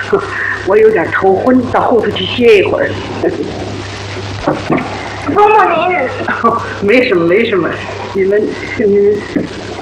我有点头昏，到后头去歇一会儿。 嬷嬷您， 没什么，你们。